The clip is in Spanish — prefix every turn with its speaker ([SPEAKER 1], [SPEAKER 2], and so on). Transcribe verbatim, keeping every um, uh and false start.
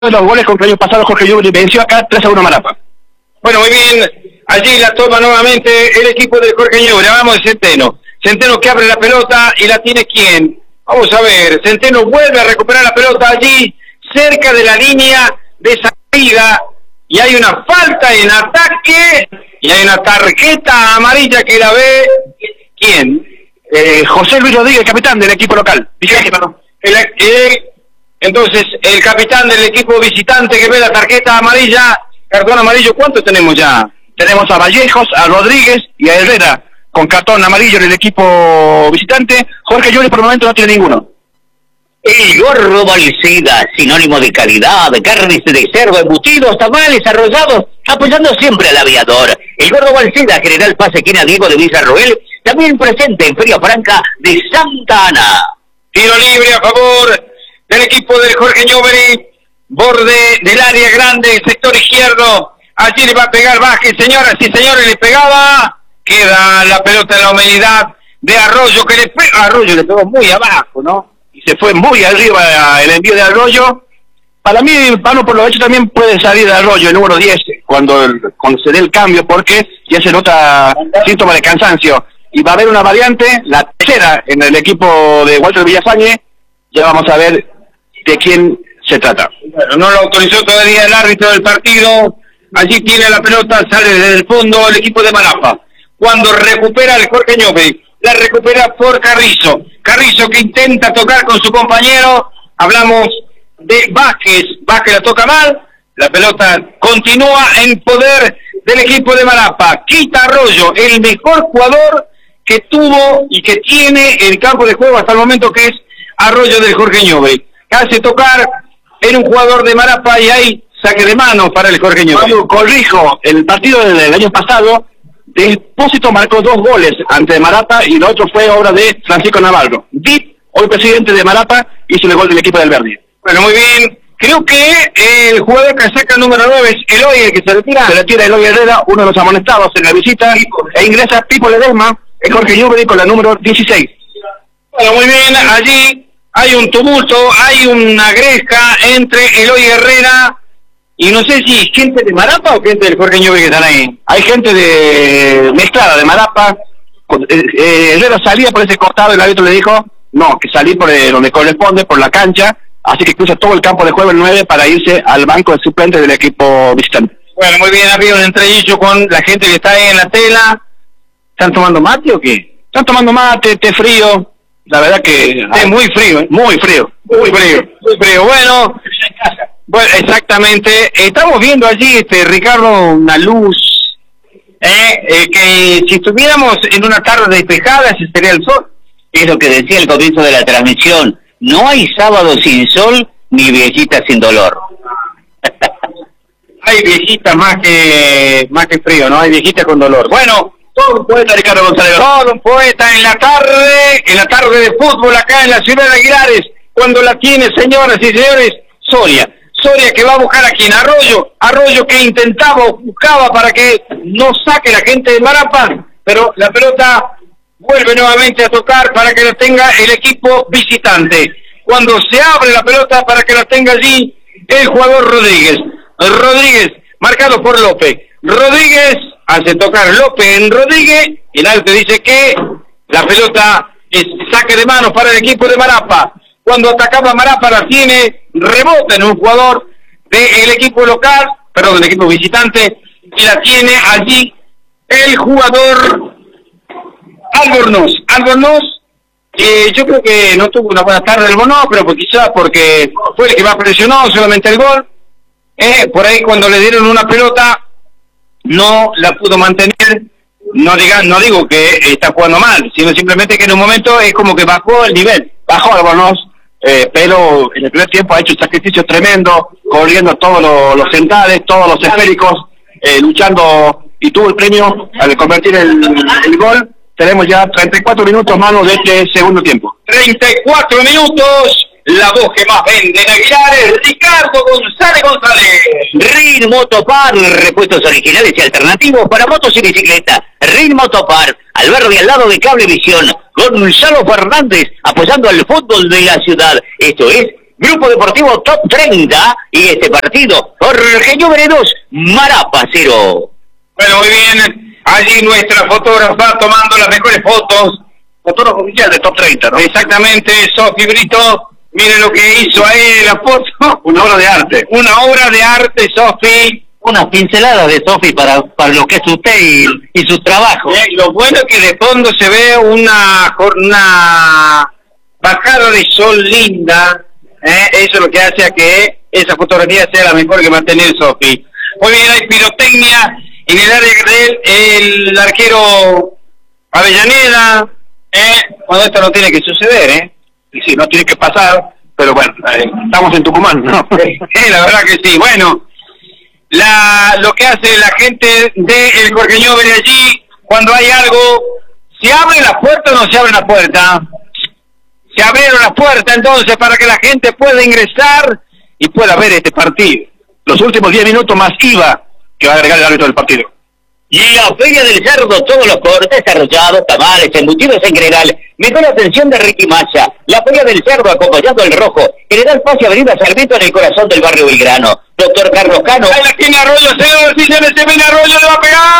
[SPEAKER 1] de los goles contra el año pasado, Jorge Newbery venció acá tres a uno a Marapa.
[SPEAKER 2] Bueno, muy bien, allí la toma nuevamente el equipo de Jorge Newbery. Hablamos de Centeno. Centeno que abre la pelota y la tiene ¿quién? Vamos a ver, Centeno vuelve a recuperar la pelota allí, cerca de la línea de salida, y hay una falta en ataque, y hay una tarjeta amarilla que la ve, ¿quién?
[SPEAKER 1] Eh, José Luis Rodríguez, capitán del equipo local. Vicente, perdón.
[SPEAKER 2] El, el, entonces, el capitán del equipo visitante que ve la tarjeta amarilla, cartón amarillo, ¿cuántos tenemos ya?
[SPEAKER 1] Tenemos a Vallejos, a Rodríguez y a Herrera con cartón amarillo en el equipo visitante. Jorge Newbery por el momento no tiene ninguno.
[SPEAKER 3] El Gordo Balsida, sinónimo de calidad, de carnes de cerdo, embutidos, tamales, arrollados, apoyando siempre al aviador. El Gordo Balsida, General Paz, esquina Diego de Villarroel, también presente en Feria Franca de Santa Ana.
[SPEAKER 2] Tiro libre a favor del equipo de Jorge Newbery, borde del área grande, sector izquierdo. Allí le va a pegar Vázquez, señoras y señores, le pegaba. Queda la pelota en la humedad de Arroyo, que le pega. Arroyo le pegó muy abajo, ¿no?
[SPEAKER 1] Y se fue muy arriba el envío de Arroyo. Para mí, Pano, por lo hecho también puede salir de Arroyo, el número diez, cuando, el, cuando se dé el cambio, porque ya se nota síntoma de cansancio. Y va a haber una variante, la tercera, en el equipo de Walter Villafañe. Ya vamos a ver de quién se trata.
[SPEAKER 2] Bueno, no lo autorizó todavía el árbitro del partido. Allí tiene la pelota, sale desde el fondo el equipo de Marapa. Cuando recupera el Jorge Newbery, la recupera por Carrizo. Carrizo que intenta tocar con su compañero. Hablamos de Vázquez. Vázquez la toca mal. La pelota continúa en poder del equipo de Marapa. Quita Arroyo, el mejor jugador que tuvo y que tiene el campo de juego hasta el momento, que es Arroyo del Jorge Newbery. Hace tocar en un jugador de Marapa y hay saque de mano para el Jorge Newbery.
[SPEAKER 1] Corrijo, el partido del año pasado, Despósito marcó dos goles ante Marapa y el otro fue obra de Francisco Navarro. Dip, hoy presidente de Marapa, hizo el gol del equipo del Verdi.
[SPEAKER 2] Bueno, muy bien. Creo que el jugador que saca el número nueve es Eloy, el que se retira.
[SPEAKER 1] Se retira Eloy Herrera, uno de los amonestados en la visita, e ingresa Pipo Ledesma, el Jorge Newbery con la número dieciséis.
[SPEAKER 2] Bueno, muy bien. Allí hay un tumulto, hay una gresca entre Eloy Herrera y no sé si es gente de Marapa o gente del Jorge Newbery que están ahí.
[SPEAKER 1] Hay gente de mezclada de Marapa. Eh, eh, Herrera salía por ese costado y el árbitro le dijo no, que salí por eh, donde corresponde, por la cancha, así que cruza todo el campo de juego el nueve para irse al banco de suplentes del equipo visitante.
[SPEAKER 2] Bueno, muy bien, ha habido un entredicho con la gente que está ahí en la tela. ¿Están tomando mate o qué?
[SPEAKER 1] Están tomando mate, té frío. La verdad que
[SPEAKER 2] es muy frío, ¿eh?
[SPEAKER 1] Muy frío.
[SPEAKER 2] Muy frío. Muy frío. Bueno, bueno, exactamente. Estamos viendo allí, este Ricardo, una luz, eh, eh, que si estuviéramos en una tarde despejada, ese sería el sol.
[SPEAKER 3] Es lo que decía al comienzo de la transmisión. No hay sábado sin sol ni viejita sin dolor.
[SPEAKER 2] Hay viejitas más que más que frío, ¿no? Hay viejitas con dolor. Bueno,
[SPEAKER 1] todo un poeta, Ricardo González.
[SPEAKER 2] Todo un poeta en la tarde, en la tarde de fútbol acá en la ciudad de Aguilares. Cuando la tiene, señoras y señores, Soria. Soria que va a buscar aquí en Arroyo. Arroyo que intentaba o buscaba para que no saque la gente de Marapa, pero la pelota vuelve nuevamente a tocar para que la tenga el equipo visitante. Cuando se abre la pelota para que la tenga allí el jugador Rodríguez. Rodríguez, marcado por López. Rodríguez hace tocar López en Rodríguez. El árbitro dice que la pelota es saque de manos para el equipo de Marapa. Cuando atacaba Marapa la tiene, rebota en un jugador del equipo local, perdón, del equipo visitante, y la tiene allí el jugador Albornoz. Albornoz, eh, yo creo que no tuvo una buena tarde el Bono, pero pues quizás porque fue el que más presionó, solamente el gol. Eh, por ahí cuando le dieron una pelota, no la pudo mantener. No, diga, no digo que está jugando mal, sino simplemente que en un momento es como que bajó el nivel.
[SPEAKER 1] Bajó Albornoz, eh, pero en el primer tiempo ha hecho un sacrificio tremendo, corriendo todos los, los centrales, todos los esféricos, eh, luchando, y tuvo el premio al convertir el, el gol. Tenemos ya treinta y cuatro minutos, mano, de este segundo tiempo.
[SPEAKER 2] treinta y cuatro minutos, la voz que más vende en Aguilares, Ricardo González González.
[SPEAKER 3] Rin Motopar, repuestos originales y alternativos para motos y bicicletas. Rin Motopar, al verde al lado de Cablevisión. Gonzalo Fernández, apoyando al fútbol de la ciudad. Esto es Grupo Deportivo Top treinta y este partido, Jorge Veredos, Marapa cero.
[SPEAKER 2] Bueno, muy bien, allí nuestra fotógrafa tomando las mejores fotos.
[SPEAKER 1] Fotógrafo oficial de Top treinta, ¿no?
[SPEAKER 2] Exactamente, Sofi Brito, miren lo que hizo ahí la foto.
[SPEAKER 1] Una obra de arte.
[SPEAKER 2] Una obra de arte, Sofi.
[SPEAKER 3] Unas pinceladas de Sofi para, para lo que es usted y, y su trabajo.
[SPEAKER 2] Eh, lo bueno es que de fondo se ve una, una bajada de sol linda. Eh, eso es lo que hace a que esa fotografía sea la mejor que va a tener Sofi. Muy bien, hay pirotecnia en el área del el arquero Avellaneda. Eh, cuando esto no tiene que suceder, ¿eh?
[SPEAKER 1] Y sí, no tiene que pasar, pero bueno, eh, estamos en Tucumán, ¿no?
[SPEAKER 2] Sí, la verdad que sí. Bueno, la lo que hace la gente del Jorge Newbery allí, cuando hay algo, ¿se abre la puerta o no se abre la puerta? Se abrieron las puertas entonces para que la gente pueda ingresar y pueda ver este partido.
[SPEAKER 1] Los últimos diez minutos más I V A que va a agregar el árbitro del partido.
[SPEAKER 3] Y la Feria del Cerdo, todos los cortes, arrollados, tamales, embutidos en general. Mejor atención de Ricky Massa. La Feria del Cerdo acompañando el rojo. General Paz y Avenida Sarmiento en el corazón del barrio Belgrano. Doctor Carlos Cano.
[SPEAKER 2] Ahí la tiene Arroyo, señor, si se le viene Arroyo, le va a pegar.